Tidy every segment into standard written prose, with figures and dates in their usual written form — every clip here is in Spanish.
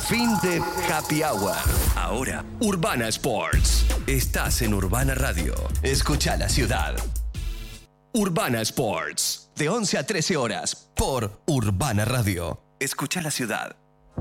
Fin de Happy Hour. Ahora, Urbana Sports. Estás en Urbana Radio. Escucha la ciudad. Urbana Sports. De 11 a 13 horas. Por Urbana Radio. Escucha la ciudad.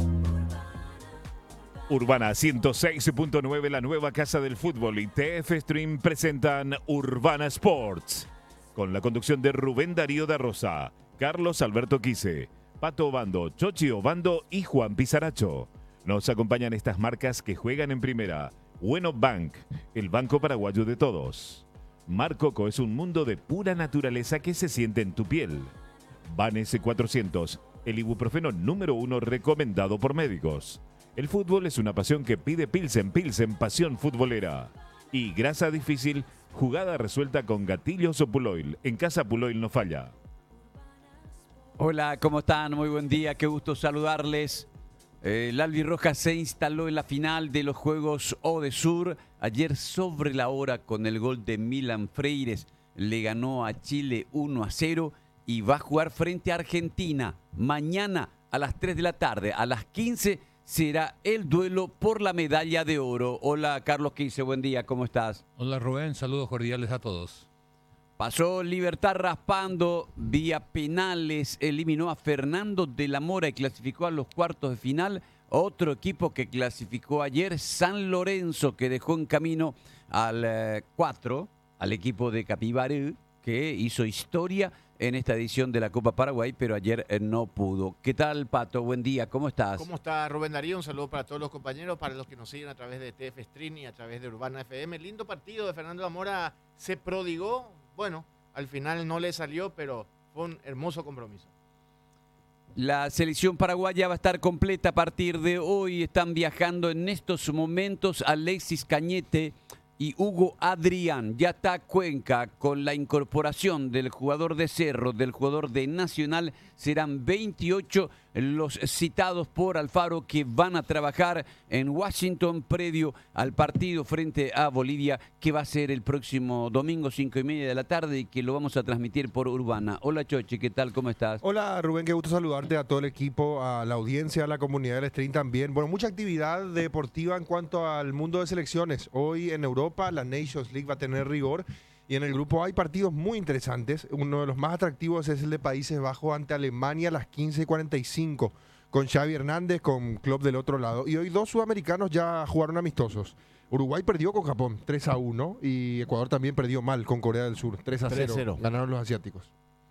Urbana 106.9, la nueva casa del fútbol, y TF Stream presentan Urbana Sports. Con la conducción de Rubén Darío da Rosa, Carlos Alberto Quise, Pato Obando, Chochi Obando y Juan Pizaracho. Nos acompañan estas marcas que juegan en primera. Bueno Bank, el banco paraguayo de todos. Mar Coco es un mundo de pura naturaleza que se siente en tu piel. Vanes 400, el ibuprofeno número 1 recomendado por médicos. El fútbol es una pasión que pide Pilsen, pasión futbolera. Y grasa difícil, jugada resuelta con gatillos o Puloil. En casa Puloil no falla. Hola, ¿cómo están? Muy buen día, qué gusto saludarles. El Albirroja se instaló en la final de los Juegos Odesur. Ayer sobre la hora con el gol de Milan Freires. Le ganó a Chile 1-0 y va a jugar frente a Argentina. Mañana a las 3 de la tarde, a las 15 será el duelo por la medalla de oro. Hola, Carlos Quise, buen día, ¿cómo estás? Hola, Rubén, saludos cordiales a todos. Pasó Libertad raspando vía penales, eliminó a Fernando de la Mora y clasificó a los cuartos de final. Otro equipo que clasificó ayer, San Lorenzo, que dejó en camino al 4, al equipo de Capibarú, que hizo historia en esta edición de la Copa Paraguay, pero ayer no pudo. ¿Qué tal, Pato? Buen día, ¿cómo estás? ¿Cómo está, Rubén Darío? Un saludo para todos los compañeros, para los que nos siguen a través de TF Stream y a través de Urbana FM. Lindo partido de Fernando Zamora, se prodigó. Bueno, al final no le salió, pero fue un hermoso compromiso. La selección paraguaya va a estar completa a partir de hoy. Están viajando en estos momentos Alexis Cañete y Hugo Adrián. Ya está Cuenca con la incorporación del jugador de Cerro, del jugador de Nacional. Serán 28 los citados por Alfaro que van a trabajar en Washington previo al partido frente a Bolivia, que va a ser el próximo domingo 5:30 de la tarde y que lo vamos a transmitir por Urbana. Hola, Chochi, ¿qué tal? ¿Cómo estás? Hola, Rubén, qué gusto saludarte, a todo el equipo, a la audiencia, a la comunidad del stream también. Bueno, mucha actividad deportiva en cuanto al mundo de selecciones. Hoy en Europa la Nations League va a tener rigor. Y en el grupo hay partidos muy interesantes. Uno de los más atractivos es el de Países Bajos ante Alemania a las 15:45, con Xavi Hernández, con Klopp del otro lado. Y hoy dos sudamericanos ya jugaron amistosos. Uruguay perdió con Japón 3-1 y Ecuador también perdió mal con Corea del Sur 3-0. Ganaron los asiáticos.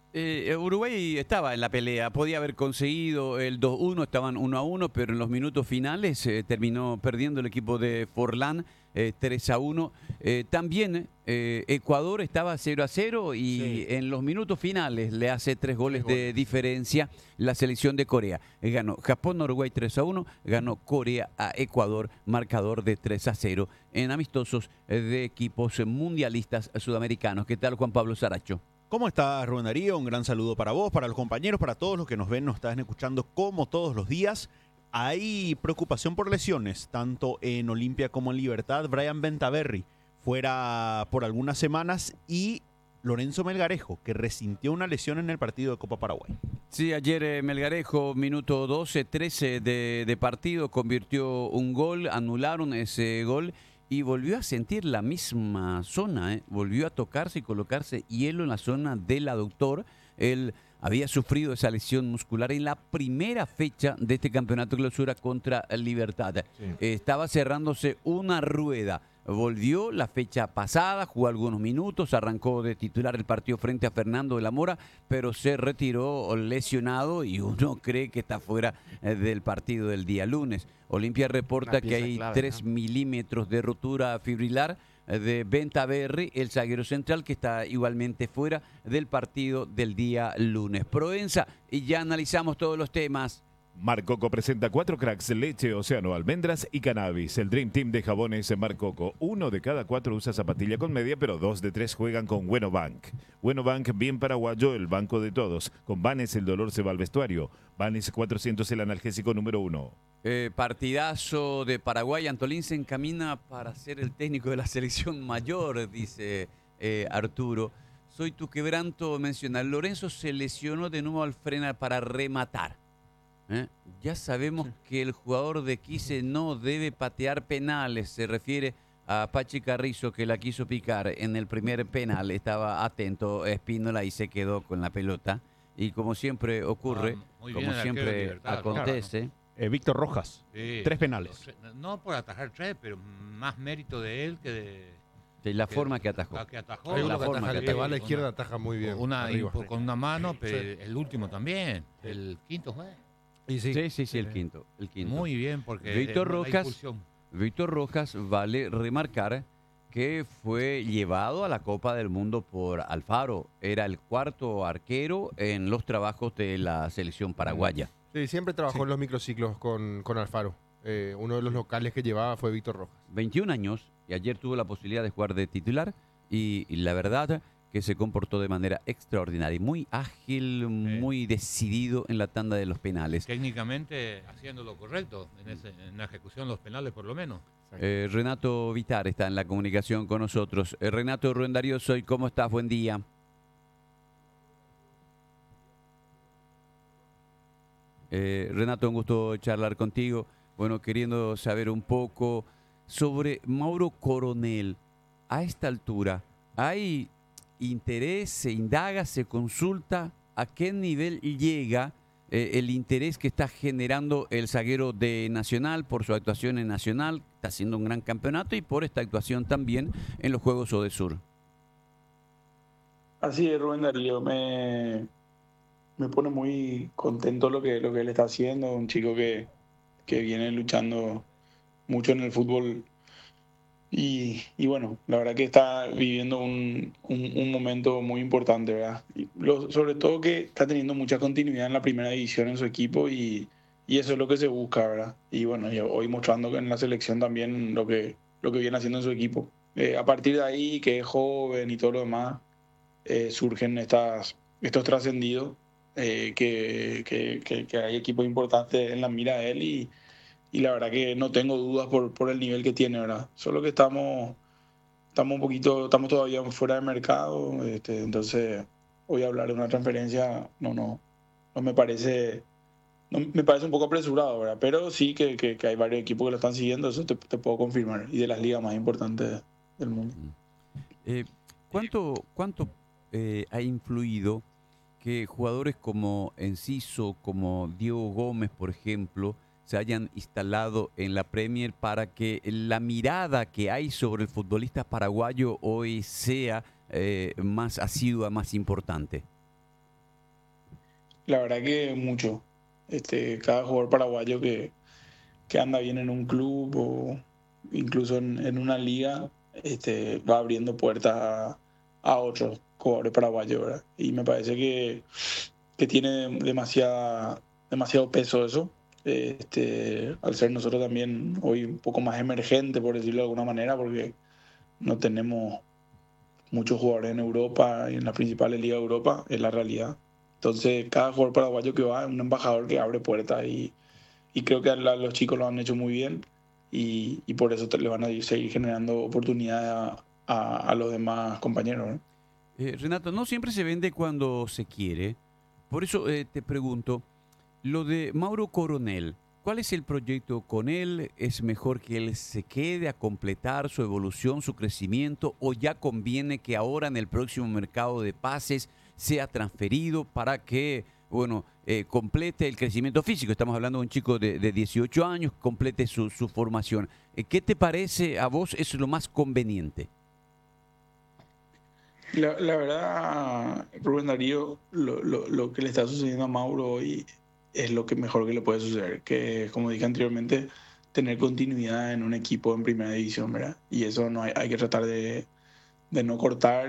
Uruguay estaba en la pelea, podía haber conseguido el 2-1, estaban 1-1, pero en los minutos finales terminó perdiendo el equipo de Forlán 3-1. También Ecuador estaba 0-0 y sí, en los minutos finales le hace 3 goles de diferencia la selección de Corea. Ganó Japón a Uruguay 3-1, ganó Corea a Ecuador, marcador de 3-0 en amistosos de equipos mundialistas sudamericanos. ¿Qué tal, Juan Pablo Saracho? ¿Cómo estás, Rubén Darío? Un gran saludo para vos, para los compañeros, para todos los que nos ven, nos están escuchando como todos los días. Hay preocupación por lesiones, tanto en Olimpia como en Libertad. Brian Bentaberry fuera por algunas semanas y Lorenzo Melgarejo, que resintió una lesión en el partido de Copa Paraguay. Sí, ayer Melgarejo, minuto 12, 13 de partido, convirtió un gol, anularon ese gol y volvió a sentir la misma zona, volvió a tocarse y colocarse hielo en la zona del aductor. Él había sufrido esa lesión muscular en la primera fecha de este campeonato clausura contra Libertad. Sí. Estaba cerrándose una rueda. Volvió la fecha pasada, jugó algunos minutos, arrancó de titular el partido frente a Fernando de la Mora, pero se retiró lesionado y uno cree que está fuera del partido del día lunes. Olimpia reporta que hay clave, 3 milímetros de rotura fibrilar de Bentaberry, el zaguero central, que está igualmente fuera del partido del día lunes. Proenza, y ya analizamos todos los temas. Mar Coco presenta 4 cracks: leche, océano, almendras y cannabis. El Dream Team de jabones Mar Coco. 1 de cada 4 usa zapatilla con media, pero 2 de 3 juegan con Bueno Bank. Bueno Bank, bien paraguayo, el banco de todos. Con Vanes el dolor se va al vestuario. Vanes 400, el analgésico número 1. Partidazo de Paraguay. Antolín se encamina para ser el técnico de la selección mayor, dice Arturo. Soy tu quebranto, menciona. Lorenzo se lesionó de nuevo al frenar para rematar. Ya sabemos que el jugador de Quise no debe patear penales. Se refiere a Pachi Carrizo, que la quiso picar en el primer penal. Estaba atento Espínola y se quedó con la pelota. Y como siempre ocurre, muy bien como el arquero de siempre Libertad, acontece, Víctor Rojas, Sí, 3 penales. No por atajar 3, pero más mérito de él que de la forma que atajó. la que atajó. Hay la uno que forma ataja, que el que va a la atajó. izquierda ataja muy bien. arriba. Con una mano, pero el último también. El quinto fue. Y sí, Sí, el quinto. Muy bien, porque Víctor la Rojas, impulsión. Víctor Rojas, vale remarcar que fue llevado a la Copa del Mundo por Alfaro. Era el cuarto arquero en los trabajos de la selección paraguaya. Sí, siempre trabajó en los microciclos con Alfaro. Uno de los locales que llevaba fue Víctor Rojas. 21 años y ayer tuvo la posibilidad de jugar de titular y la verdad que se comportó de manera extraordinaria, muy ágil, muy decidido en la tanda de los penales. Técnicamente haciendo lo correcto en la ejecución de los penales, por lo menos. Renato Vitar está en la comunicación con nosotros. Renato Rubén Darío, soy, ¿cómo estás? Buen día. Renato, un gusto charlar contigo. Bueno, queriendo saber un poco sobre Mauro Coronel. A esta altura, ¿hay interés, se indaga, se consulta a qué nivel llega el interés que está generando el zaguero de Nacional por su actuación en Nacional? Está haciendo un gran campeonato y por esta actuación también en los Juegos Odesur. Así es, Rubén Darío. Me pone muy contento lo que él está haciendo. Un chico que viene luchando mucho en el fútbol. Y bueno, la verdad que está viviendo un momento muy importante, ¿verdad? Sobre todo que está teniendo mucha continuidad en la primera división en su equipo y eso es lo que se busca, ¿verdad? Y bueno, y hoy mostrando en la selección también lo que viene haciendo en su equipo. A partir de ahí, que es joven y todo lo demás, surgen estos trascendidos, que hay equipos importantes en la mira de él y la verdad que no tengo dudas por el nivel que tiene, ¿verdad? Solo que estamos todavía fuera de mercado, entonces hoy hablar de una transferencia no me parece, no, me parece un poco apresurado, ¿verdad? Pero sí que hay varios equipos que lo están siguiendo, eso te puedo confirmar, y de las ligas más importantes del mundo. ¿Cuánto ha influido que jugadores como Enciso, como Diego Gómez, por ejemplo, se hayan instalado en la Premier para que la mirada que hay sobre el futbolista paraguayo hoy sea más asidua, más importante? La verdad que mucho. Cada jugador paraguayo que anda bien en un club o incluso en una liga, va abriendo puertas a otros jugadores paraguayos, ¿verdad? Y me parece que tiene demasiado peso eso. Al ser nosotros también hoy un poco más emergente, por decirlo de alguna manera, porque no tenemos muchos jugadores en Europa y en las principales ligas de Europa, es la realidad. Entonces, cada jugador paraguayo que va es un embajador que abre puertas y creo que los chicos lo han hecho muy bien y por eso le van a seguir generando oportunidades a los demás compañeros, ¿no? Renato, no siempre se vende cuando se quiere. Por eso te pregunto, lo de Mauro Coronel, ¿cuál es el proyecto con él? ¿Es mejor que él se quede a completar su evolución, su crecimiento, o ya conviene que ahora en el próximo mercado de pases sea transferido para que, bueno, complete el crecimiento físico? Estamos hablando de un chico de 18 años, complete su formación. ¿Qué te parece a vos es lo más conveniente? La verdad, Rubén Darío, lo que le está sucediendo a Mauro hoy es lo que mejor que le puede suceder, que como dije anteriormente, tener continuidad en un equipo en primera división, ¿verdad? Y eso no hay que tratar de no cortar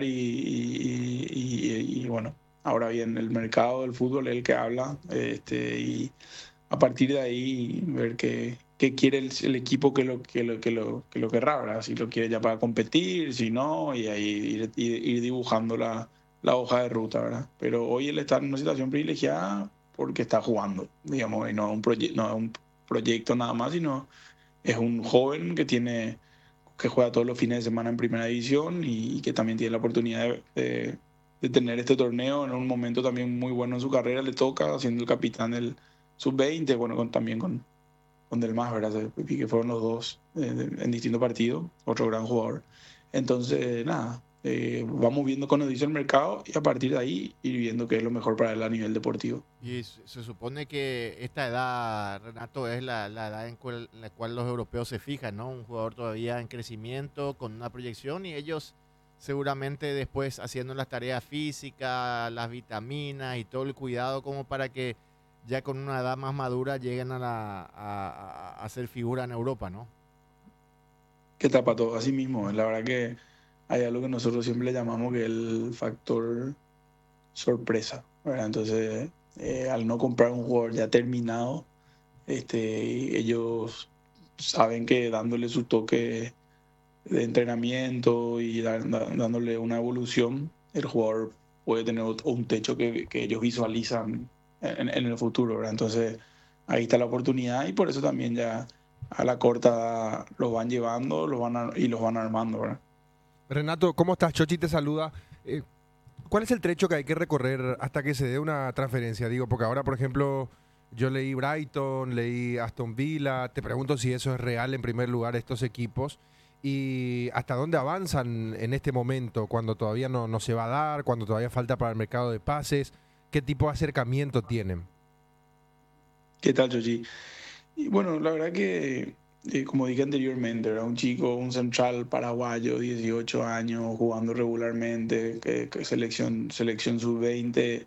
y bueno, ahora bien, el mercado del fútbol es el que habla, y a partir de ahí ver qué quiere el equipo que lo querrá, ¿verdad? Si lo quiere ya para competir, si no, y ahí ir dibujando la hoja de ruta, ¿verdad? Pero hoy él está en una situación privilegiada porque está jugando, digamos, y no es un proyecto nada más, sino es un joven que juega todos los fines de semana en primera división y que también tiene la oportunidad de tener este torneo en un momento también muy bueno en su carrera. Le toca siendo el capitán sub-20, bueno, también con Del Mas, ¿verdad? Que fueron los dos en distintos partidos, otro gran jugador. Entonces, nada, vamos viendo cómo nos dice el mercado y a partir de ahí ir viendo qué es lo mejor para él a nivel deportivo. Y se supone que esta edad, Renato, es la edad en la cual los europeos se fijan, ¿no? Un jugador todavía en crecimiento, con una proyección, y ellos seguramente después haciendo las tareas físicas, las vitaminas y todo el cuidado como para que ya con una edad más madura lleguen a ser figura en Europa, ¿no? Que tapa todo, así mismo. La verdad que hay algo que nosotros siempre le llamamos que es el factor sorpresa, ¿verdad? Entonces, al no comprar un jugador ya terminado, ellos saben que dándole su toque de entrenamiento y dándole una evolución, el jugador puede tener un techo que ellos visualizan en el futuro, ¿verdad? Entonces, ahí está la oportunidad y por eso también ya a la corta los van llevando y los van armando, ¿verdad? Renato, ¿cómo estás? Chochi te saluda. ¿Cuál es el trecho que hay que recorrer hasta que se dé una transferencia? Digo, porque ahora, por ejemplo, yo leí Brighton, leí Aston Villa, te pregunto si eso es real en primer lugar, estos equipos, y hasta dónde avanzan en este momento, cuando todavía no se va a dar, cuando todavía falta para el mercado de pases, qué tipo de acercamiento tienen. ¿Qué tal, Chochi? Y bueno, la verdad que, como dije anteriormente, era un chico, un central paraguayo, 18 años, jugando regularmente, que selección sub-20,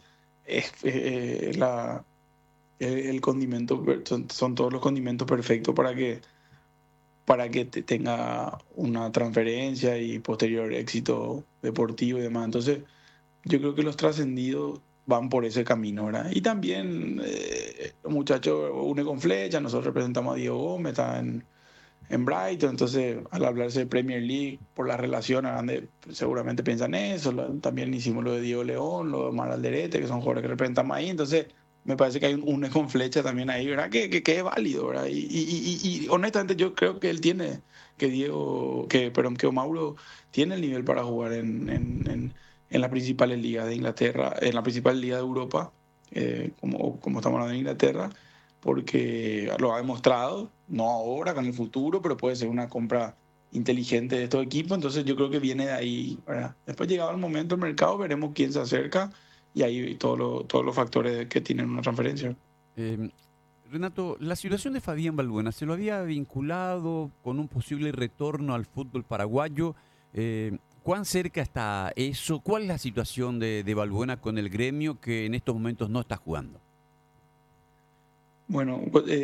el condimento, son todos los condimentos perfectos para que tenga una transferencia y posterior éxito deportivo y demás. Entonces, yo creo que los trascendidos van por ese camino, ¿verdad? Y también los muchachos une con flecha, nosotros representamos a Diego Gómez, está en Brighton, entonces al hablarse de Premier League, por la relación a grande, seguramente piensan eso. También hicimos lo de Diego León, lo de Mar Alderete, que son jugadores que representamos ahí, entonces me parece que hay un une con flecha también ahí, ¿verdad? Que es válido, ¿verdad? Y honestamente yo creo que él tiene, que Mauro tiene el nivel para jugar en las principales ligas de Inglaterra, en la principal liga de Europa, como estamos hablando de Inglaterra, porque lo ha demostrado, no ahora, en el futuro, pero puede ser una compra inteligente de estos equipos, entonces yo creo que viene de ahí, ¿verdad? Después llegado el momento del mercado, veremos quién se acerca y ahí todos los factores que tienen una transferencia. Renato, la situación de Fabián Balbuena, ¿se lo había vinculado con un posible retorno al fútbol paraguayo? ¿Cuán cerca está eso? ¿Cuál es la situación de Balbuena con el Gremio que en estos momentos no está jugando? Bueno,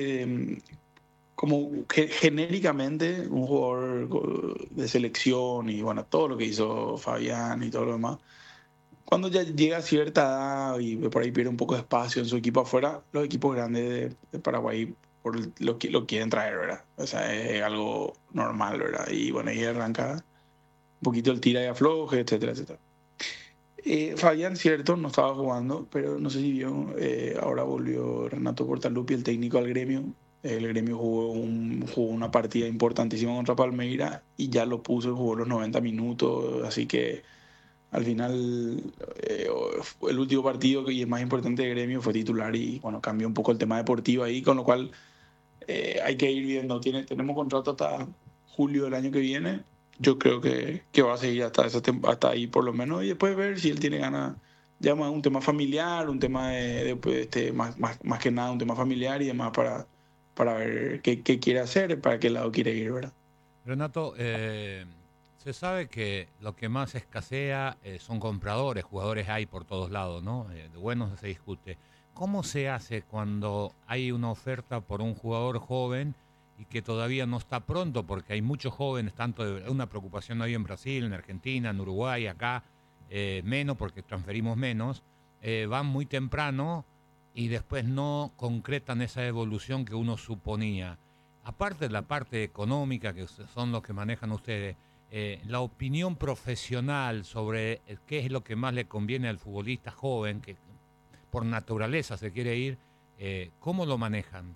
como genéricamente un jugador de selección y bueno, todo lo que hizo Fabián y todo lo demás, cuando ya llega a cierta edad y por ahí pierde un poco de espacio en su equipo afuera, los equipos grandes de Paraguay lo quieren traer, ¿verdad? O sea, es algo normal, ¿verdad? Y bueno, ahí arranca un poquito el tira y afloje, etcétera, etcétera. Fabián, cierto, no estaba jugando, pero no sé si vio, ahora volvió Renato Portaluppi, el técnico al Gremio. El Gremio jugó una partida importantísima contra Palmeira y ya lo puso, jugó los 90 minutos, así que al final el último partido y el más importante de Gremio fue titular y bueno, cambió un poco el tema deportivo ahí, con lo cual hay que ir viendo. Tenemos contrato hasta julio del año que viene. Yo creo que va a seguir hasta ahí por lo menos y después ver si él tiene ganas. Ya más un tema familiar, un tema más que nada un tema familiar y demás para ver qué quiere hacer, para qué lado quiere ir, ¿verdad? Renato, se sabe que lo que más escasea son compradores, jugadores hay por todos lados, ¿no? De buenos no se discute. ¿Cómo se hace cuando hay una oferta por un jugador joven y que todavía no está pronto? Porque hay muchos jóvenes, una preocupación hoy en Brasil, en Argentina, en Uruguay, acá, menos porque transferimos menos, van muy temprano y después no concretan esa evolución que uno suponía. Aparte de la parte económica, que son los que manejan ustedes, la opinión profesional sobre qué es lo que más le conviene al futbolista joven, que por naturaleza se quiere ir, ¿cómo lo manejan?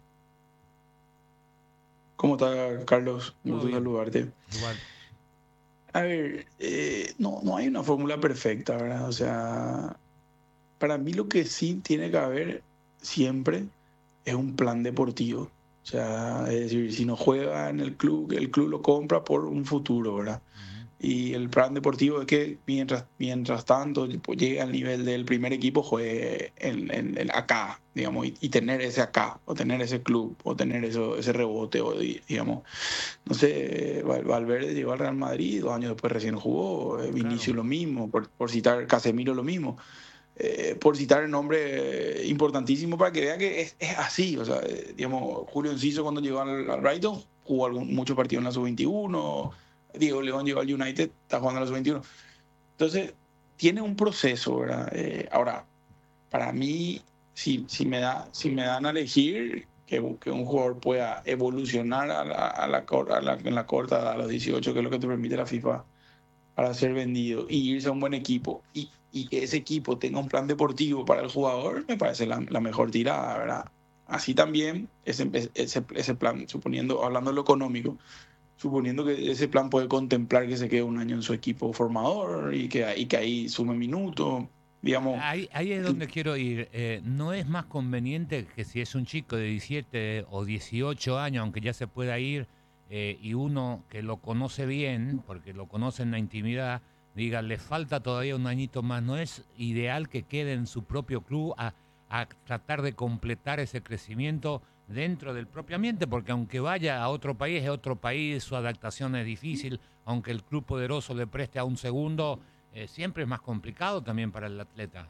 ¿Cómo está, Carlos? Un gusto saludarte. Igual. A ver, no hay una fórmula perfecta, ¿verdad? O sea, para mí lo que sí tiene que haber siempre es un plan deportivo. O sea, es decir, si no juega en el club lo compra por un futuro, ¿verdad? Y el plan deportivo es que mientras tanto pues, llegue al nivel del primer equipo, juegue en acá, digamos, y tener ese acá, o tener ese club, o tener ese rebote, o digamos, no sé, Valverde llegó al Real Madrid, 2 años después recién jugó, Vinicius lo mismo, por citar Casemiro lo mismo. Por citar el nombre importantísimo para que vea que es así. O sea, digamos, Julio Enciso cuando llegó al Brighton jugó muchos partidos en la sub-21. Diego León llegó al United, está jugando en la sub-21. Entonces, tiene un proceso, ¿verdad? Ahora, para mí, si me dan a elegir que un jugador pueda evolucionar en la corta edad, a los 18, que es lo que te permite la FIFA, para ser vendido y irse a un buen equipo y que ese equipo tenga un plan deportivo para el jugador, me parece la mejor tirada, ¿verdad? Así también ese plan, hablando de lo económico, suponiendo que ese plan puede contemplar que se quede un año en su equipo formador y que ahí sume minutos, digamos. Ahí es donde quiero ir. ¿No es más conveniente que si es un chico de 17 o 18 años, aunque ya se pueda ir, y uno que lo conoce bien, porque lo conoce en la intimidad, diga, le falta todavía un añito más? ¿No es ideal que quede en su propio club a tratar de completar ese crecimiento dentro del propio ambiente? Porque aunque vaya a otro país, es otro país, su adaptación es difícil, aunque el club poderoso le preste a un segundo, siempre es más complicado también para el atleta.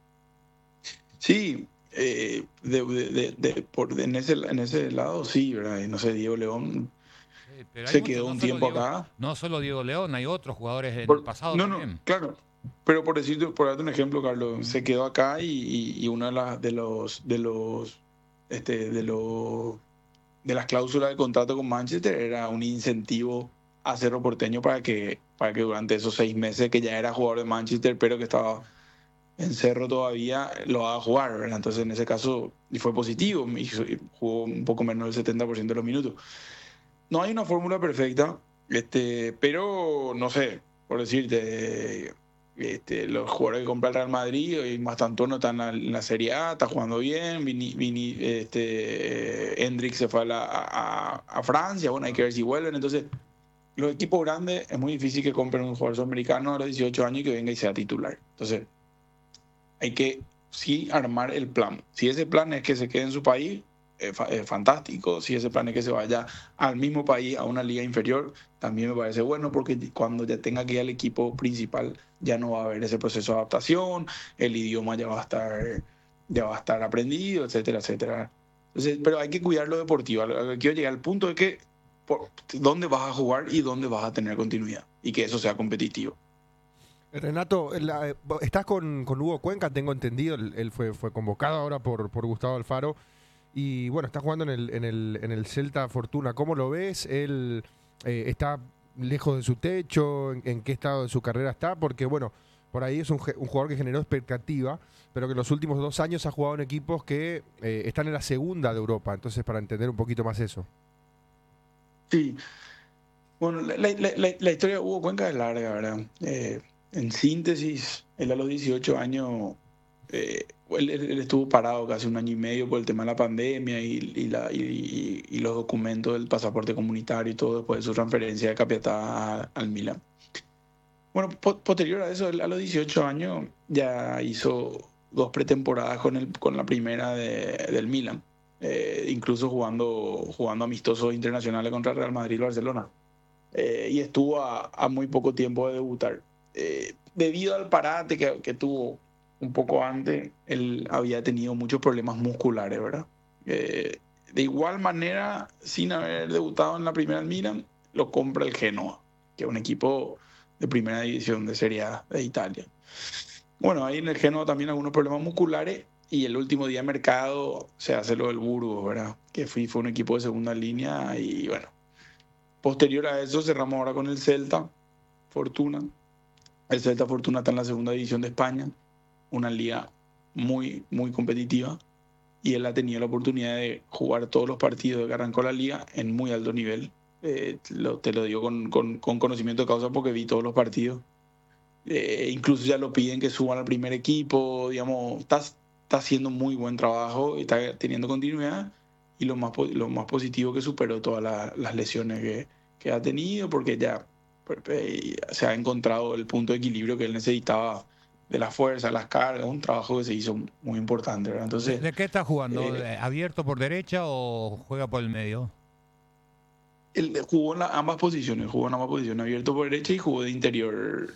Sí, en ese lado sí, ¿verdad? Y no sé, Diego León Pero se quedó un tiempo acá. No solo Diego León, hay otros jugadores en el pasado también. No, claro. Pero por darte un ejemplo, Carlos, se quedó acá y una de las cláusulas del contrato con Manchester era un incentivo a Cerro Porteño para que durante esos 6 meses que ya era jugador de Manchester, pero que estaba en Cerro todavía, lo haga jugar, ¿verdad? Entonces en ese caso y fue positivo, y jugó un poco menos del 70% de los minutos. No hay una fórmula perfecta, pero no sé, por decirte, los jugadores que compra el Real Madrid y Mastantuono están en la Serie A, está jugando bien, Hendrik se fue a Francia, bueno, hay que ver si vuelven. Entonces, los equipos grandes es muy difícil que compren un jugador sudamericano a los 18 años y que venga y sea titular. Entonces, hay que sí armar el plan. Si ese plan es que se quede en su país, fantástico. Si ese plan es que se vaya al mismo país, a una liga inferior, también me parece bueno, porque cuando ya tenga que ir al equipo principal ya no va a haber ese proceso de adaptación, el idioma ya va a estar aprendido, etcétera, etcétera. Entonces, pero hay que cuidar lo deportivo. Quiero llegar al punto de que dónde vas a jugar y dónde vas a tener continuidad y que eso sea competitivo. Renato, estás con Hugo Cuenca, tengo entendido, él fue convocado ahora por Gustavo Alfaro. Y bueno, está jugando en el Celta Fortuna. ¿Cómo lo ves? ¿Él está lejos de su techo? ¿En qué estado de su carrera está? Porque bueno, por ahí es un jugador que generó expectativa, pero que en los últimos 2 años ha jugado en equipos que están en la segunda de Europa. Entonces, para entender un poquito más eso. Sí. Bueno, la historia de Hugo Cuenca es larga, ¿verdad? En síntesis, él a los 18 años... él estuvo parado casi 1 año y medio por el tema de la pandemia y los documentos del pasaporte comunitario y todo después de su transferencia de Capiatá al Milan. Bueno, posterior a eso, él a los 18 años ya hizo 2 pretemporadas con la primera del Milan, incluso jugando amistosos internacionales contra Real Madrid y Barcelona. Y estuvo a muy poco tiempo de debutar. Debido al parate que tuvo un poco antes, él había tenido muchos problemas musculares, ¿verdad? De igual manera, sin haber debutado en la primera del Milan, lo compra el Genoa, que es un equipo de primera división de Serie A de Italia. Bueno, ahí en el Genoa también algunos problemas musculares y el último día de mercado se hace lo del Burgos, ¿verdad? Que fue un equipo de segunda línea y bueno. Posterior a eso cerramos ahora con el Celta Fortuna. El Celta Fortuna está en la segunda división de España, una liga muy, muy competitiva, y él ha tenido la oportunidad de jugar todos los partidos de que arrancó la liga en muy alto nivel. Te lo digo con conocimiento de causa porque vi todos los partidos. Incluso ya lo piden que suban al primer equipo, digamos, está haciendo muy buen trabajo y está teniendo continuidad. Y lo más positivo que superó todas las lesiones que ha tenido, porque ya se ha encontrado el punto de equilibrio que él necesitaba de la fuerza, las cargas, un trabajo que se hizo muy importante, ¿verdad? Entonces, ¿De qué está jugando? ¿Abierto por derecha o juega por el medio? él jugó en ambas posiciones, abierto por derecha y jugó de interior.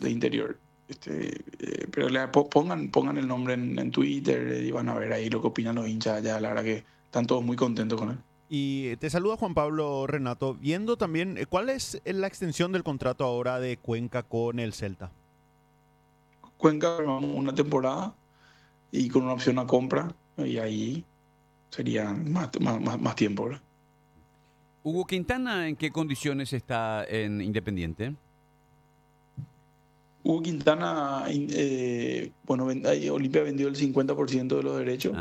Pero pongan el nombre en Twitter y van a ver ahí lo que opinan los hinchas allá. La verdad que están todos muy contentos con él. Y te saluda Juan Pablo Renato, viendo también cuál es la extensión del contrato ahora de Cuenca con el Celta. Cuenca, una temporada y con una opción a compra, y ahí sería más tiempo, ¿verdad? Hugo Quintana, ¿en qué condiciones está en Independiente? Hugo Quintana, Olimpia vendió el 50% de los derechos.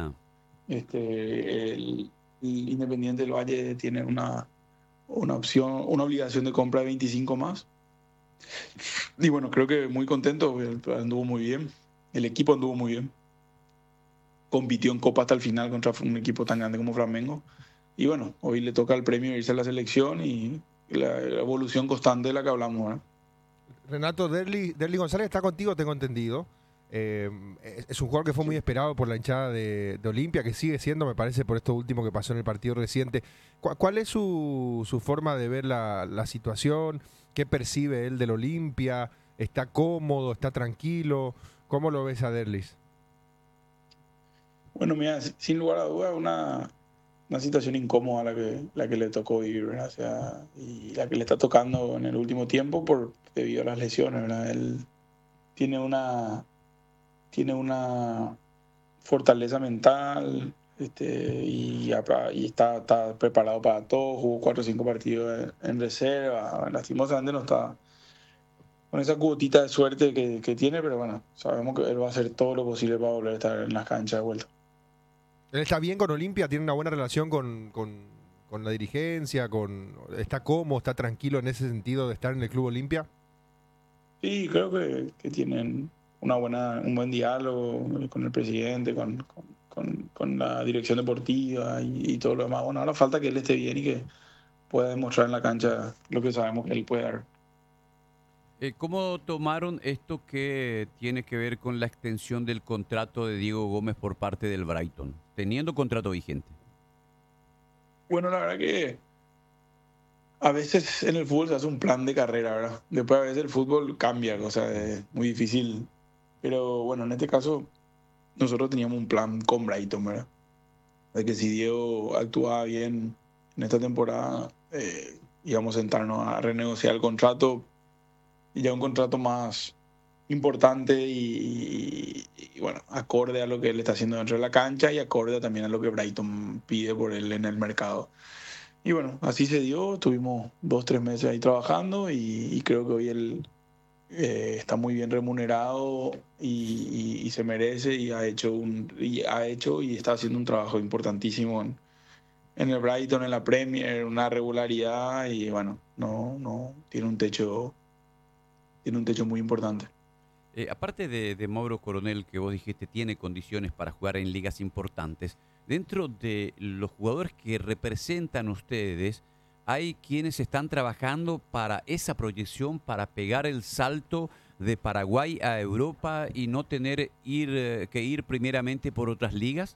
El Independiente del Valle tiene una obligación de compra de 25 más. Y bueno, creo que muy contento, anduvo muy bien, el equipo anduvo muy bien. Compitió en Copa hasta el final contra un equipo tan grande como Flamengo. Y bueno, hoy le toca el premio irse a la selección y la evolución constante de la que hablamos, ¿verdad? Renato, Derly González está contigo, tengo entendido. Es un jugador que fue muy esperado por la hinchada de Olimpia, que sigue siendo, me parece, por esto último que pasó en el partido reciente. ¿Cuál es su forma de ver la situación? ¿Qué percibe él del Olimpia? ¿Está cómodo? ¿Está tranquilo? ¿Cómo lo ves a Derlis? Bueno, mira, sin lugar a dudas, una situación incómoda la que le tocó vivir, ¿verdad? O sea, y la que le está tocando en el último tiempo debido a las lesiones, ¿verdad? Él tiene una fortaleza mental, y está preparado para todo. Jugó 4 o 5 partidos en reserva. Lastimosamente no está con esa cuotita de suerte que tiene, pero bueno, sabemos que él va a hacer todo lo posible para volver a estar en las canchas de vuelta. Él está bien con Olimpia, tiene una buena relación con la dirigencia, está cómodo, está tranquilo en ese sentido de estar en el Club Olimpia. Sí, creo que tienen un buen diálogo con el presidente, con la dirección deportiva y todo lo demás. Bueno, ahora falta que él esté bien y que pueda demostrar en la cancha lo que sabemos que él puede dar. ¿Cómo tomaron esto que tiene que ver con la extensión del contrato de Diego Gómez por parte del Brighton, teniendo contrato vigente? Bueno, la verdad que a veces en el fútbol se hace un plan de carrera, ¿verdad? Después a veces el fútbol cambia, o sea, es muy difícil. Pero bueno, en este caso nosotros teníamos un plan con Brighton, ¿verdad? De que si Diego actuaba bien en esta temporada, íbamos a sentarnos a renegociar el contrato, y ya un contrato más importante y bueno, acorde a lo que él está haciendo dentro de la cancha y acorde también a lo que Brighton pide por él en el mercado. Y bueno, así se dio, estuvimos 2-3 meses ahí trabajando y creo que hoy él está muy bien remunerado y se merece y ha hecho y está haciendo un trabajo importantísimo en el Brighton, en la Premier, una regularidad y bueno, no tiene un techo muy importante. Aparte de Mauro Coronel, que vos dijiste tiene condiciones para jugar en ligas importantes, dentro de los jugadores que representan ustedes, hay quienes están trabajando para esa proyección, para pegar el salto de Paraguay a Europa y no tener que ir primeramente por otras ligas.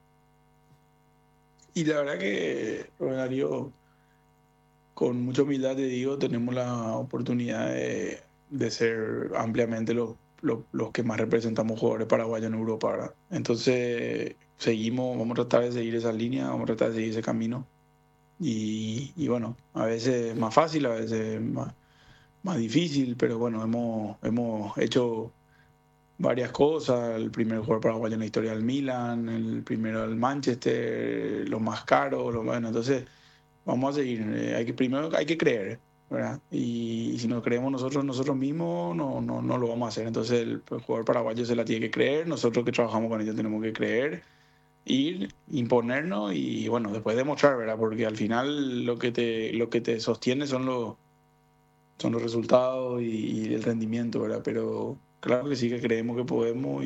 Y la verdad que, Darío, con mucha humildad te digo, tenemos la oportunidad de ser ampliamente los que más representamos jugadores paraguayos en Europa, ¿verdad? Entonces, vamos a tratar de seguir esa línea, vamos a tratar de seguir ese camino. Y bueno, a veces más fácil, a veces más difícil, pero bueno, hemos hecho varias cosas. El primer jugador paraguayo en la historia del Milan, el primero del Manchester, los más caros, bueno, entonces vamos a seguir. Primero hay que creer, ¿verdad? Y si no creemos nosotros mismos, no lo vamos a hacer. Entonces el jugador paraguayo se la tiene que creer, nosotros que trabajamos con ellos tenemos que creer, ir, imponernos y bueno, después demostrar, ¿verdad? Porque al final lo que te sostiene son los resultados y el rendimiento, ¿verdad? Pero claro que sí que creemos que podemos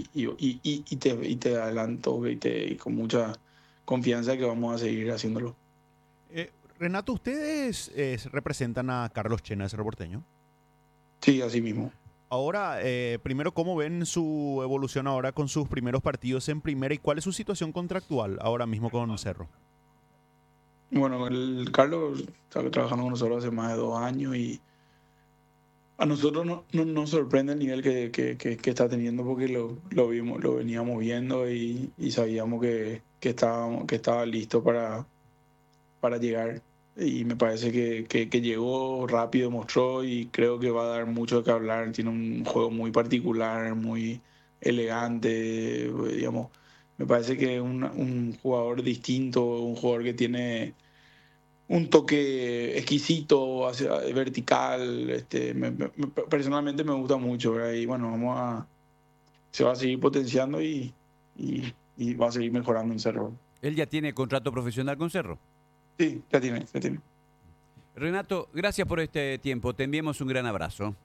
y te adelanto y con mucha confianza que vamos a seguir haciéndolo. Renato, ¿ustedes representan a Carlos Chena, ese reporteño? Sí, así mismo. Ahora, primero, ¿cómo ven su evolución ahora con sus primeros partidos en primera y cuál es su situación contractual ahora mismo con Cerro? Bueno, el Carlos está trabajando con nosotros hace más de 2 años y a nosotros no nos sorprende el nivel que está teniendo porque lo veníamos viendo y sabíamos que estaba listo para llegar. Y me parece que llegó rápido, mostró y creo que va a dar mucho de qué hablar. Tiene un juego muy particular, muy elegante, digamos. Me parece que es un jugador distinto, un jugador que tiene un toque exquisito, vertical. Personalmente me gusta mucho, ¿verdad? Y bueno, se va a seguir potenciando y va a seguir mejorando en Cerro. ¿Él ya tiene contrato profesional con Cerro? Sí, ya tiene. Renato, gracias por este tiempo. Te enviamos un gran abrazo.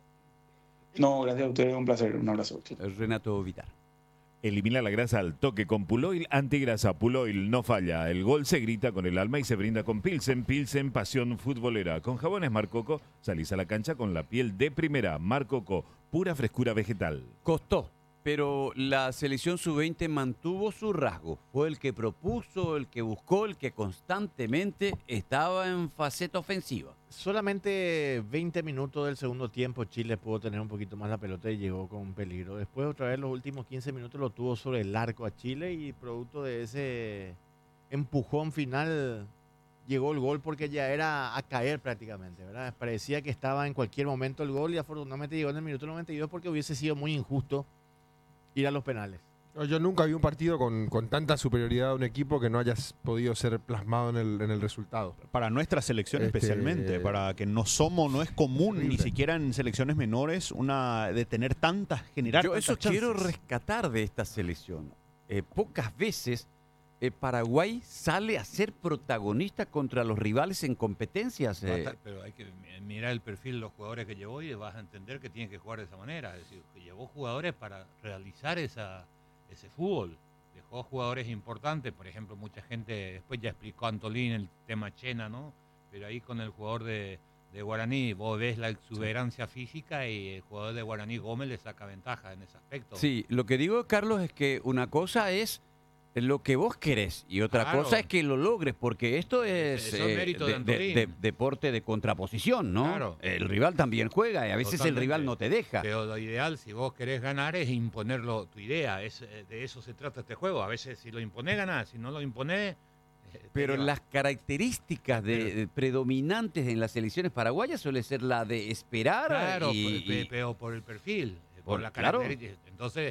No, gracias a ustedes, un placer. Un abrazo. Renato Vitar. Elimina la grasa al toque con Puloil Antigrasa. Puloil no falla. El gol se grita con el alma y se brinda con Pilsen. Pilsen, pasión futbolera. Con jabones Marcoco salís a la cancha con la piel de primera. Marcoco, pura frescura vegetal. Costó, pero la selección sub-20 mantuvo su rasgo. Fue el que propuso, el que buscó, el que constantemente estaba en faceta ofensiva. Solamente 20 minutos del segundo tiempo Chile pudo tener un poquito más la pelota y llegó con peligro. Después otra vez los últimos 15 minutos lo tuvo sobre el arco a Chile y producto de ese empujón final llegó el gol porque ya era a caer prácticamente, ¿verdad? Parecía que estaba en cualquier momento el gol y afortunadamente llegó en el minuto 92 porque hubiese sido muy injusto ir a los penales. Yo nunca vi un partido con tanta superioridad de un equipo que no haya podido ser plasmado en el resultado. Para nuestra selección especialmente, para que no es común Horrible. ni siquiera en selecciones menores de tener generar Yo tantas eso quiero chances. rescatar de esta selección. Pocas veces Paraguay sale a ser protagonista contra los rivales en competencias. Pero hay que mirar el perfil de los jugadores que llevó y vas a entender que tienen que jugar de esa manera. Es decir, que llevó jugadores para realizar ese fútbol. Dejó jugadores importantes, por ejemplo, mucha gente, después ya explicó Antolín el tema Chena, ¿no? Pero ahí con el jugador de Guaraní, vos ves la exuberancia física y el jugador de Guaraní Gómez le saca ventaja en ese aspecto. Sí, lo que digo, Carlos, es que una cosa es lo que vos querés y otra Claro. cosa es que lo logres, porque esto es Eso es mérito de Antolín. deporte de contraposición, ¿no? Claro. El rival también juega y a veces el Totalmente. rival no te deja. Pero lo ideal, si vos querés ganar, es imponerlo tu idea. De eso se trata este juego. A veces si lo imponés, ganás. Si no lo imponés... Pero las características predominantes en las selecciones paraguayas suele ser la de esperar Claro, y pero por el perfil, por la claro. característica. Entonces,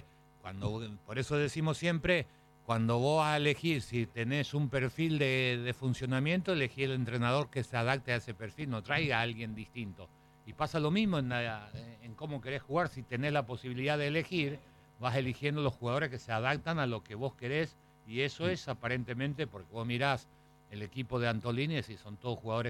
por eso decimos siempre, cuando vos vas a elegir, si tenés un perfil de funcionamiento, elegí el entrenador que se adapte a ese perfil, no traiga a alguien distinto. Y pasa lo mismo en cómo querés jugar. Si tenés la posibilidad de elegir, vas eligiendo los jugadores que se adaptan a lo que vos querés. Y eso es aparentemente, porque vos mirás el equipo de Antolini y son todos jugadores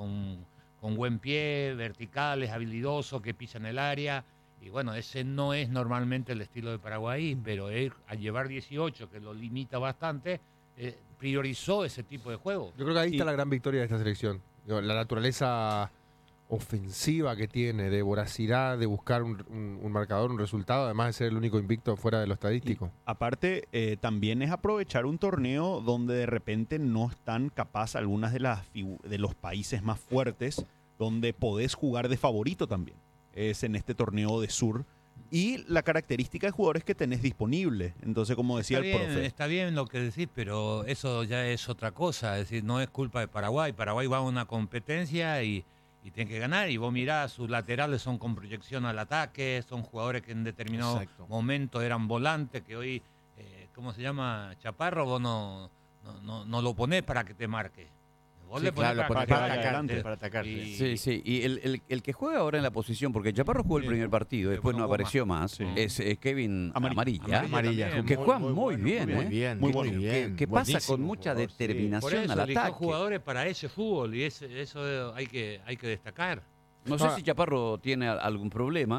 con buen pie, verticales, habilidosos, que pisan el área. Y bueno, ese no es normalmente el estilo de Paraguay, pero él, al llevar 18, que lo limita bastante, priorizó ese tipo de juego. Yo creo que ahí está la gran victoria de esta selección. Digo, la naturaleza ofensiva que tiene, de voracidad, de buscar un marcador, un resultado, además de ser el único invicto fuera de lo estadístico. Aparte, también es aprovechar un torneo donde de repente no están capaz algunas de los países más fuertes, donde podés jugar de favorito también. Es en este torneo de sur. Y la característica de jugadores que tenés disponible. Entonces, como decía el profe. Está bien lo que decís, pero eso ya es otra cosa. Es decir, no es culpa de Paraguay. Paraguay va a una competencia y tiene que ganar. Y vos mirás, sus laterales son con proyección al ataque, son jugadores que en determinado momento eran volantes, que hoy, ¿cómo se llama? Chaparro, vos no lo ponés para que te marque. Vos le ponés para atacar. Sí. Y el que juega ahora en la posición, porque Chaparro jugó el primer partido, después no apareció más, es Kevin Amarilla, que juega muy bien. Muy bien. Que pasa con mucha determinación al eligió ataque. Jugadores para ese fútbol y eso hay que destacar. No sé si Chaparro tiene algún problema.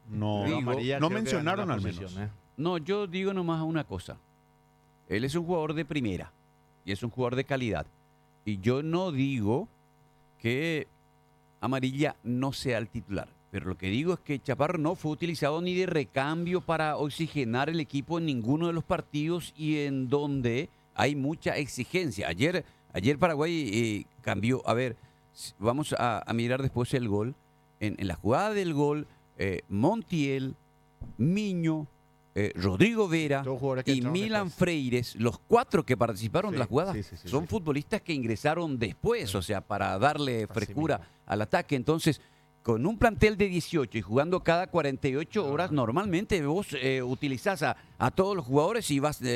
No, Digo, Amarilla no creo que mencionaron ganó al la menos. posición, No, yo digo nomás una cosa. Él es un jugador de primera y es un jugador de calidad. Y yo no digo que Amarilla no sea el titular. Pero lo que digo es que Chaparro no fue utilizado ni de recambio para oxigenar el equipo en ninguno de los partidos y en donde hay mucha exigencia. Ayer Paraguay cambió. A ver, vamos a mirar después el gol. En la jugada del gol, Montiel, Miño, Rodrigo Vera Todos jugadores que y entraron Milan después. Freires, los 4 que participaron en Sí, la jugada, sí, sí, sí, son sí. futbolistas que ingresaron después, o sea, para darle Así frescura mismo. al ataque. Entonces, con un plantel de 18 y jugando cada 48 horas, normalmente vos utilizás a todos los jugadores y vas,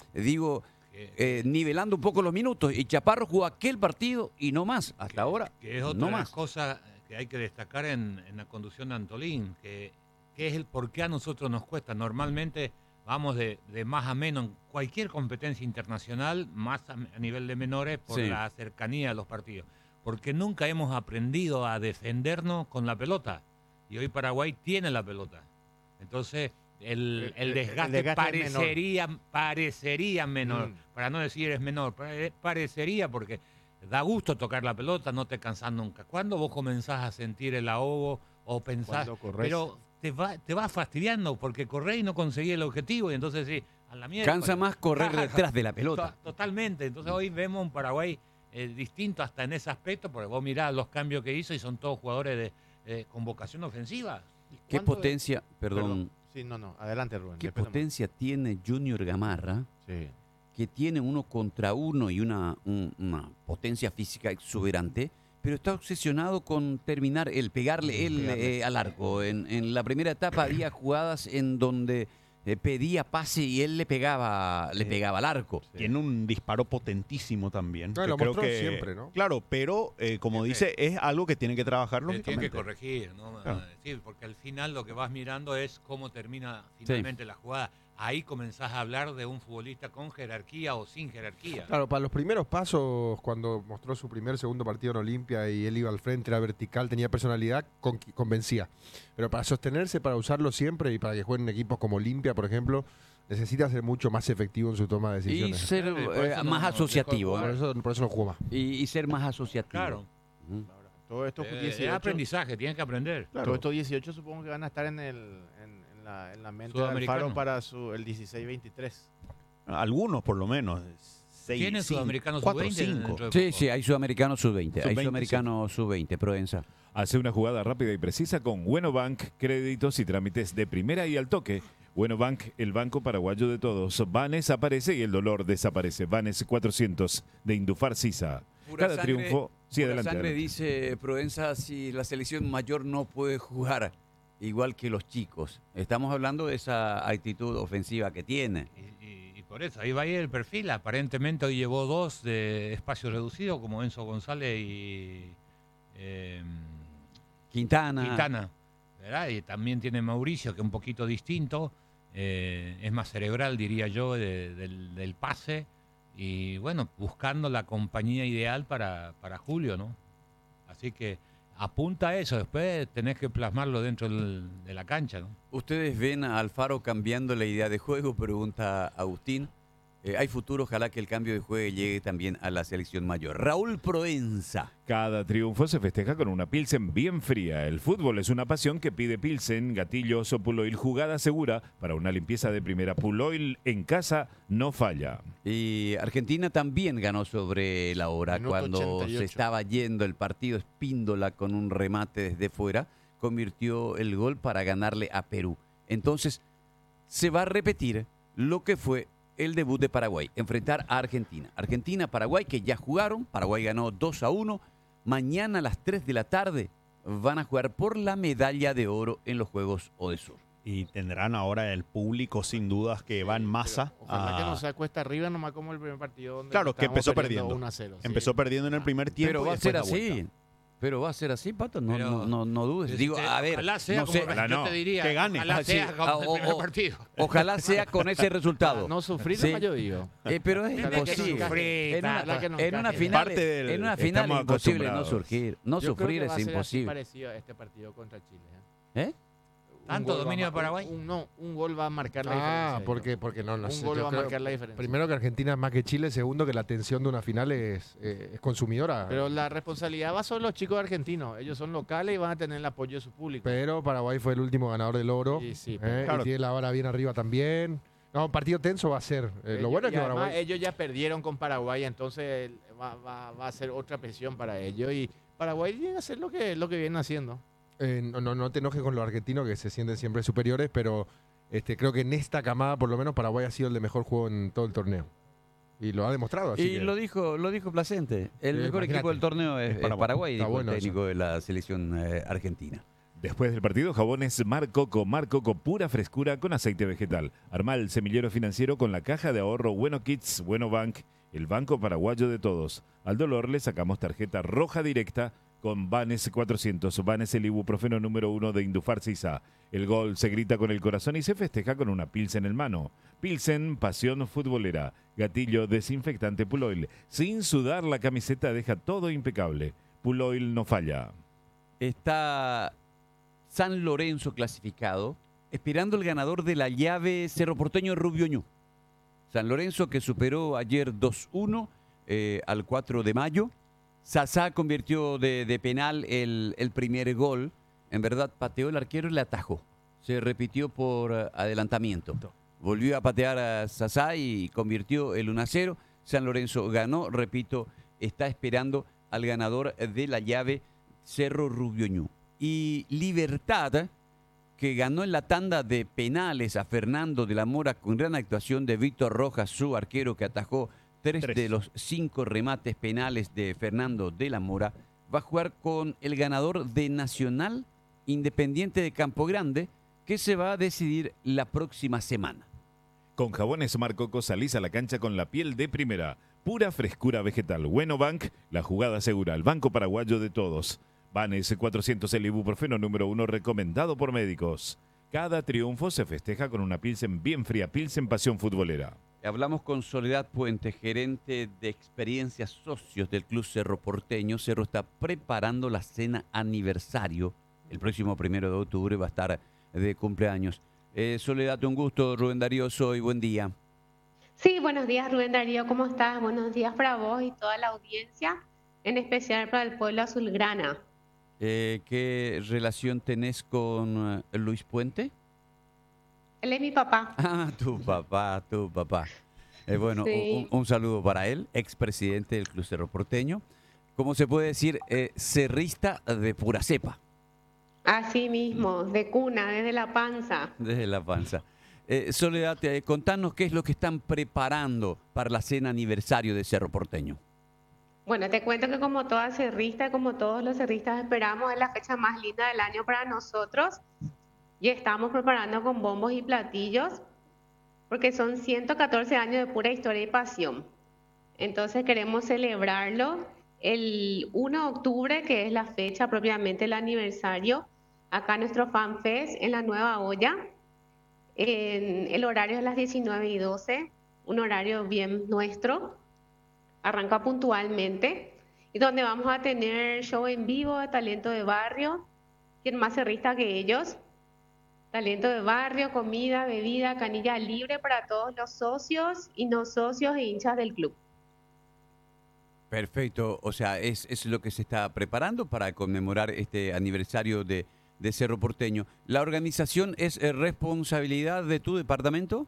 nivelando un poco los minutos. Y Chaparro jugó aquel partido y no más, hasta ahora, Que es otra no de las más. cosas que hay que destacar en la conducción de Antolín, que es el por qué a nosotros nos cuesta. Normalmente vamos de más a menos en cualquier competencia internacional, más a nivel de menores, por Sí. la cercanía de los partidos. Porque nunca hemos aprendido a defendernos con la pelota. Y hoy Paraguay tiene la pelota. Entonces, el desgaste, desgaste es menor. parecería menor. Para no decir es menor, parecería porque da gusto tocar la pelota, no te cansás nunca. ¿Cuándo vos comenzás a sentir el ahogo o pensás? Cuando corres. Pero te va fastidiando porque corrés y no conseguís el objetivo y entonces sí, a la mierda. Cansa más correr detrás de la pelota. Totalmente. Entonces hoy vemos un Paraguay distinto hasta en ese aspecto, porque vos mirás los cambios que hizo y son todos jugadores con vocación ofensiva. ¿Qué ¿Cuánto de- potencia, perdón, Sí, no. Adelante, Rubén. qué después potencia tiene Junior Gamarra? Sí. Que tiene 1 contra 1 y una potencia física exuberante, pero está obsesionado con terminar, pegarle al arco. En la primera etapa había jugadas en donde pedía pase y él le pegaba al arco. Tiene un disparo potentísimo también. No, que lo creo mostró que, siempre, ¿no? Claro, pero como dice, es algo que tiene que trabajar Tiene que lógicamente. corregir, ¿no? Claro. Sí, porque al final lo que vas mirando es cómo termina finalmente la jugada. Ahí comenzás a hablar de un futbolista con jerarquía o sin jerarquía. Claro, para los primeros pasos, cuando mostró su segundo partido en Olimpia y él iba al frente, era vertical, tenía personalidad, convencía. Pero para sostenerse, para usarlo siempre y para que jueguen en equipos como Olimpia, por ejemplo, necesita ser mucho más efectivo en su toma de Y decisiones. ser Por eso más no asociativo. dejó de Por eso no jugó más. Y ser más asociativo. Claro. Ujú. Todo esto Es 18. aprendizaje, tienes que aprender. Todos estos 18 supongo que van a estar en la mente de Sudamericano. Alfaro para el 16-23. Algunos, por lo menos. ¿Tiene Sudamericano 4 sub-20 5. dentro de Sí, poco? sí, hay sudamericano sub-20. Hay Sub-20, sudamericano sub-20, Provenza. Hace una jugada rápida y precisa con Bueno Bank, créditos y trámites de primera y al toque. Bueno Bank, el banco paraguayo de todos. Vanes aparece y el dolor desaparece. Vanes 400 de Indufar Sisa. Cada triunfo. Sí, Pura adelante. sangre, adelante. dice Provenza, si la selección mayor no puede jugar igual que los chicos. Estamos hablando de esa actitud ofensiva que tiene. Y por eso, ahí va a ir el perfil. Aparentemente hoy llevó 2 de espacio reducido, como Enzo González y Quintana. ¿verdad? Y también tiene Mauricio, que es un poquito distinto. Es más cerebral, diría yo, del pase. Y bueno, buscando la compañía ideal para Julio, ¿no? Así que apunta a eso. Después tenés que plasmarlo dentro de la cancha, ¿no? ¿Ustedes ven a Alfaro cambiando la idea de juego? Pregunta Agustín. Hay futuro, ojalá que el cambio de juego llegue también a la selección mayor. Raúl Proenza. Cada triunfo se festeja con una Pilsen bien fría. El fútbol es una pasión que pide Pilsen, Gatillos o Puloil. Jugada segura para una limpieza de primera. Puloil en casa no falla. Y Argentina también ganó sobre la hora. Minuto Cuando 88. se estaba yendo el partido, Espíndola con un remate desde fuera convirtió el gol para ganarle a Perú. Entonces se va a repetir lo que fue el debut de Paraguay, enfrentar a Argentina. Argentina-Paraguay, que ya jugaron. Paraguay ganó 2-1. Mañana a las 3 de la tarde van a jugar por la medalla de oro en los Juegos Odesur. Y tendrán ahora el público, sin dudas, que va en masa. Ojalá que no sea cuesta arriba nomás como el primer partido donde Claro, que estábamos empezó perdiendo. 1-0. sí. Empezó perdiendo en el primer tiempo. Pero y va a después ser la así. vuelta. Pero va a ser así, Pato. No, Pero- no dudes. Digo, a ver, Ojalá sea no como sé, Ojalá yo no. te diría, Que gane. ojalá Ah, sí. sea como Ah, el primer partido. ojalá sea con ese resultado. No sufrir Sí. nomás yo digo. Pero es Ojalá que no imposible. sufrir, En una, ojalá que no en una encaje. final, Parte del- en una final estamos es imposible no acostumbrados. surgir. No Yo creo sufrir que va es a ser así imposible. parecido a este partido contra Chile. ¿Eh? ¿Tanto dominio de Paraguay? Un gol va a marcar la diferencia. Porque no Un sé. gol Yo va a creo, marcar la diferencia. primero que Argentina es más que Chile, segundo que la tensión de una final es consumidora. Pero la responsabilidad va sobre los chicos argentinos. Ellos son locales y van a tener el apoyo de su público. Pero Paraguay fue el último ganador del oro. Sí, Y tiene la vara bien arriba también. No, un partido tenso va a ser. Lo bueno es que además, Paraguay... ellos ya perdieron con Paraguay, entonces va a ser otra presión para ellos. Y Paraguay llega a hacer lo que viene haciendo. No te enojes con los argentinos que se sienten siempre superiores, pero creo que en esta camada, por lo menos, Paraguay ha sido el de mejor juego en todo el torneo. Y lo ha demostrado. Así Y que... lo dijo Placente. El mejor imagínate. equipo del torneo es Paraguay, Está dijo bueno el técnico de la selección argentina. Después del partido, jabones Mar Coco pura frescura con aceite vegetal. Arma el semillero financiero con la caja de ahorro Bueno Kids, Bueno Bank, el banco paraguayo de todos. Al dolor le sacamos tarjeta roja directa con Banes 400, Banes el ibuprofeno número 1 de Indufar Sisa. El gol se grita con el corazón y se festeja con una Pilsen en mano. Pilsen, pasión futbolera. Gatillo desinfectante Puloil. Sin sudar la camiseta deja todo impecable. Puloil no falla. Está San Lorenzo clasificado, esperando el ganador de la llave Cerro Porteño Rubio Ñu. San Lorenzo que superó ayer 2-1 al 4 de mayo. Sasá convirtió de penal el primer gol. En verdad, pateó el arquero y le atajó. Se repitió por adelantamiento. Volvió a patear a Sasá y convirtió el 1-0. San Lorenzo ganó, repito, está esperando al ganador de la llave Cerro Rubio Ñu. Y Libertad, que ganó en la tanda de penales a Fernando de la Mora con gran actuación de Víctor Rojas, su arquero que atajó 3 de los 5 remates penales de Fernando de la Mora, va a jugar con el ganador de Nacional Independiente de Campo Grande, que se va a decidir la próxima semana. Con jabones Mar Coco salís a la cancha con la piel de primera. Pura frescura vegetal. Bueno Bank, la jugada segura. El banco paraguayo de todos. Banes 400, el ibuprofeno número 1 recomendado por médicos. Cada triunfo se festeja con una Pilsen bien fría. Pilsen Pasión Futbolera. Hablamos con Soledad Puente, gerente de experiencias socios del Club Cerro Porteño. Cerro está preparando la cena aniversario. El próximo 1 de octubre va a estar de cumpleaños. Soledad, un gusto. Rubén Darío, soy. Buen día. Sí, buenos días Rubén Darío, ¿cómo estás? Buenos días para vos y toda la audiencia, en especial para el pueblo azulgrana. ¿Qué relación tenés con Luis Puente? Él es mi papá. Ah, tu papá. Bueno, Sí. un saludo para él, expresidente del Club Cerro Porteño. ¿Cómo se puede decir? Cerrista de pura cepa. Así mismo, de cuna, desde la panza. Desde la panza. Soledad, contanos qué es lo que están preparando para la cena aniversario de Cerro Porteño. Bueno, te cuento que como toda cerrista, como todos los cerristas esperamos, es la fecha más linda del año para nosotros y estamos preparando con bombos y platillos porque son 114 años de pura historia y pasión. Entonces queremos celebrarlo el 1 de octubre, que es la fecha propiamente el aniversario, acá en nuestro FanFest en la Nueva Olla. El horario es las 19:12, un horario bien nuestro, arranca puntualmente, y donde vamos a tener show en vivo de talento de barrio, quien más cerrista que ellos, talento de barrio, comida, bebida, canilla libre para todos los socios y no socios e hinchas del club. Perfecto, o sea, es lo que se está preparando para conmemorar este aniversario de Cerro Porteño. ¿La organización es responsabilidad de tu departamento?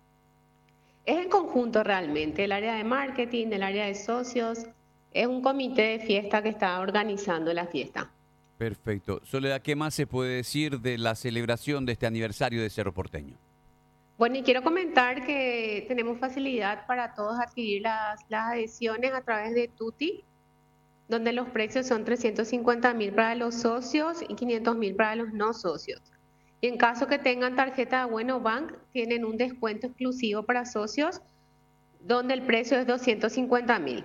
Es en conjunto realmente, el área de marketing, el área de socios, es un comité de fiesta que está organizando la fiesta. Perfecto. Soledad, ¿qué más se puede decir de la celebración de este aniversario de Cerro Porteño? Bueno, y quiero comentar que tenemos facilidad para todos adquirir las adhesiones a través de Tuti, donde los precios son 350.000 para los socios y 500.000 para los no socios. Y en caso que tengan tarjeta de Bueno Bank, tienen un descuento exclusivo para socios, donde el precio es 250.000.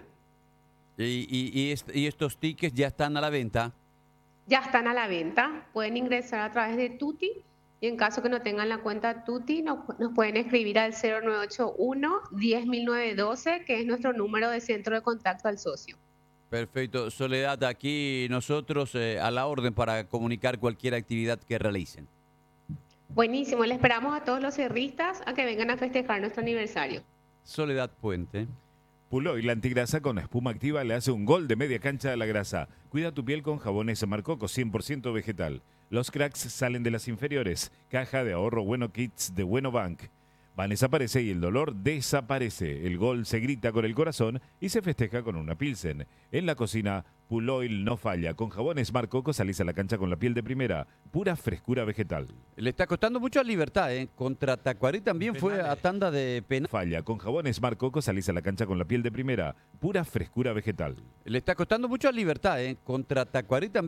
¿Y estos tickets ya están a la venta? Ya están a la venta, pueden ingresar a través de Tuti y en caso que no tengan la cuenta Tuti nos pueden escribir al 0981-10.912, que es nuestro número de centro de contacto al socio. Perfecto. Soledad, aquí nosotros a la orden para comunicar cualquier actividad que realicen. Buenísimo, le esperamos a todos los cerristas a que vengan a festejar nuestro aniversario. Soledad Puente. Puloy, la antigrasa con espuma activa, le hace un gol de media cancha a la grasa. Cuida tu piel con jabones Marcoco 100% vegetal. Los cracks salen de las inferiores. Caja de ahorro Bueno Kids de Bueno Bank. Vanessa aparece y el dolor desaparece. El gol se grita con el corazón y se festeja con una Pilsen. En la cocina, Puloil no falla. Con jabones Marcoco salís a la cancha con la piel de primera. Pura frescura vegetal. Le está costando mucho a Libertad, ¿eh? Contra Tacuarí también fue a tanda de penal. Falla. Con jabones Marcoco salís a la cancha con la piel de primera. Pura frescura vegetal. Le está costando mucho a Libertad, ¿eh? Contra Tacuarí también.